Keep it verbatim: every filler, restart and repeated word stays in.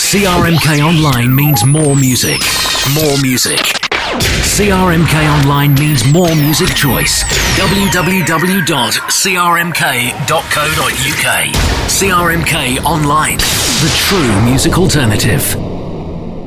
C R M K Online means more music. More music. C R M K Online means more music choice. w w w dot c r m k dot co dot u k. C R M K Online, the true music alternative.